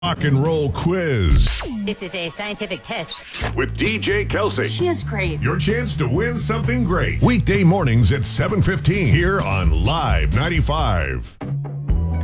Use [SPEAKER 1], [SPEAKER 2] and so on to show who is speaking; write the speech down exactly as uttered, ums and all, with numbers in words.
[SPEAKER 1] Rock and roll quiz
[SPEAKER 2] This is a scientific test.
[SPEAKER 1] with D J Kelsey.
[SPEAKER 3] She is great.
[SPEAKER 1] Your chance to win something great. Weekday mornings at seven fifteen here on Live ninety-five.